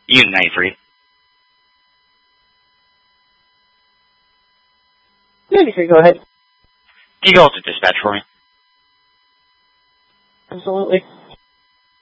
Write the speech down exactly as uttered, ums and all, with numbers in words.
Unit ninety-three. ninety-three, go ahead. Can you go to dispatch for me? Absolutely.